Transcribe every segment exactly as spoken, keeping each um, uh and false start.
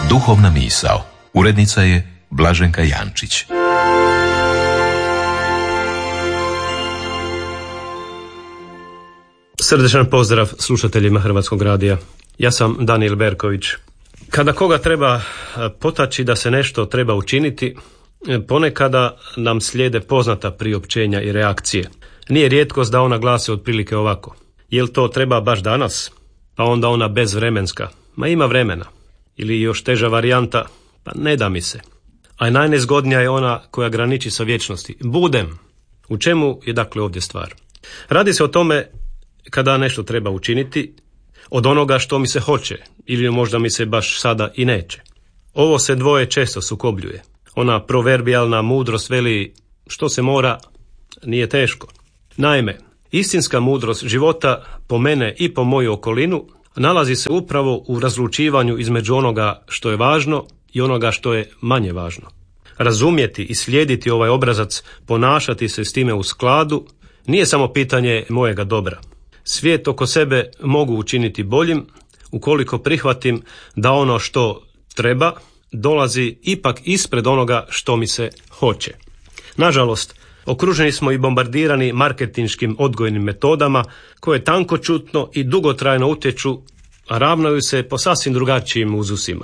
Duhovna misao. Urednica je Blaženka Jančić. Srdečan pozdrav slušateljima Hrvatskog radija. Ja sam Danijel Berković. Kada koga treba potaći da se nešto treba učiniti, ponekada nam slijede poznata priopćenja i reakcije. Nije rijetkost da ona glase otprilike ovako: jel to treba baš danas? Pa onda ona bezvremenska: ma ima vremena. Ili još teža varijanta: pa ne da mi se. A najnezgodnija je ona koja graniči sa vječnosti: budem. U čemu je dakle ovdje stvar? Radi se o tome kada nešto treba učiniti od onoga što mi se hoće ili možda mi se baš sada i neće. Ovo se dvoje često sukobljuje. Ona proverbijalna mudrost veli: što se mora, nije teško. Naime, istinska mudrost života po mene i po moju okolinu nalazi se upravo u razlučivanju između onoga što je važno i onoga što je manje važno. Razumjeti i slijediti ovaj obrazac, ponašati se s time u skladu, nije samo pitanje mojega dobra. Svijet oko sebe mogu učiniti boljim ukoliko prihvatim da ono što treba dolazi ipak ispred onoga što mi se hoće. Nažalost, okruženi smo i bombardirani marketinškim odgojnim metodama koje tankoćutno i dugotrajno utječu, a ravnaju se po sasvim drugačijim uzusima.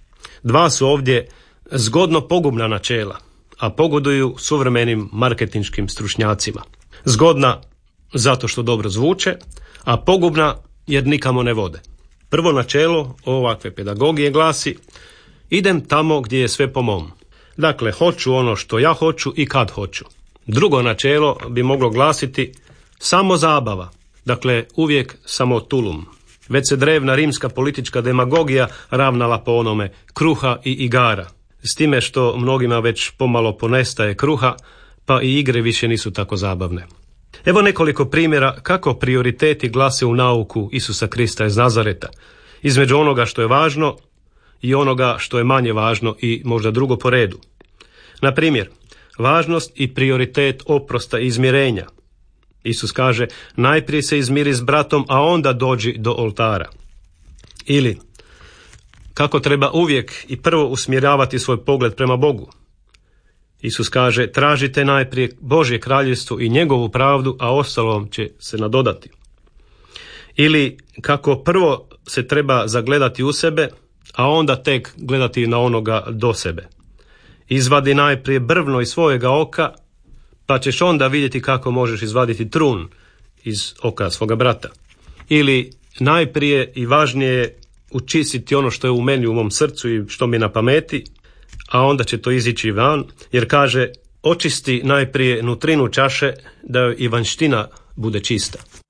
Dva su ovdje zgodno pogubna načela, a pogoduju suvremenim marketinškim stručnjacima. Zgodna zato što dobro zvuče, a pogubna jer nikamo ne vode. Prvo načelo ovakve pedagogije glasi: idem tamo gdje je sve po mom. Dakle, hoću ono što ja hoću i kad hoću. Drugo načelo bi moglo glasiti: samo zabava. Dakle, uvijek samo tulum. Već se drevna rimska politička demagogija ravnala po onome: kruha i igara. S time što mnogima već pomalo ponestaje kruha, pa i igre više nisu tako zabavne. Evo nekoliko primjera kako prioriteti glase u nauku Isusa Krista iz Nazareta, između onoga što je važno i onoga što je manje važno i možda drugo po redu. Na primjer, važnost i prioritet oprosta i izmirenja. Isus kaže: najprije se izmiri s bratom, a onda dođi do oltara. Ili kako treba uvijek i prvo usmjeravati svoj pogled prema Bogu. Isus kaže: tražite najprije Božje kraljevstvo i njegovu pravdu, a ostalom će se nadodati. Ili kako prvo se treba zagledati u sebe, a onda tek gledati na onoga do sebe. Izvadi najprije brvno iz svojega oka, pa ćeš onda vidjeti kako možeš izvaditi trun iz oka svoga brata. Ili najprije i važnije je učistiti ono što je u meni, u mom srcu i što mi je na pameti, a onda će to izići van, jer kaže: očisti najprije nutrinu čaše, da joj i vanjština bude čista.